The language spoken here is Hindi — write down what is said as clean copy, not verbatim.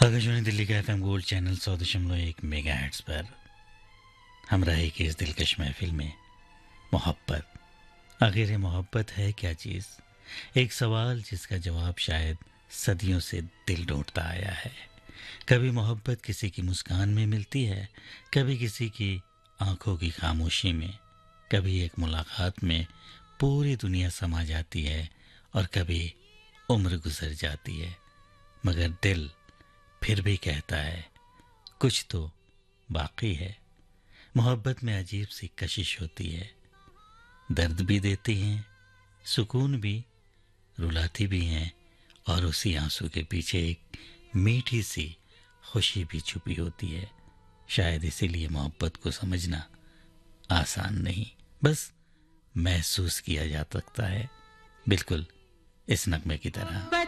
आकाशवाणी दिल्ली का FM gold channel 100.1 mega hertz पर हम रहे कि इस दिलकश महफिल में मोहब्बत। आखिर ये मोहब्बत है क्या चीज़? एक सवाल जिसका जवाब शायद सदियों से दिल ढूंढता आया है। कभी मोहब्बत किसी की मुस्कान में मिलती है, कभी किसी की आंखों की खामोशी में, कभी एक मुलाकात में पूरी दुनिया समा जाती है और कभी उम्र गुजर जाती है। मगर दिल फिर भी कहता है कुछ तो बाकी है। मोहब्बत में अजीब सी कशिश होती है, दर्द भी देती हैं, सुकून भी, रुलाती भी हैं, और उसी आंसू के पीछे एक मीठी सी खुशी भी छुपी होती है। शायद इसीलिए मोहब्बत को समझना आसान नहीं, बस महसूस किया जा सकता है, बिल्कुल इस नगमे की तरह।